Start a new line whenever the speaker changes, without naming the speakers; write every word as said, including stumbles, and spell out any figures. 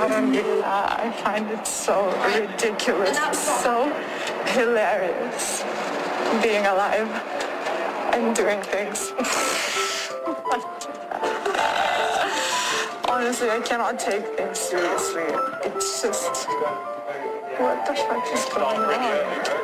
Alhamdulillah, I find it so ridiculous, so hilarious being alive and doing things. Honestly, I cannot take things seriously. It's just, what the fuck is going on?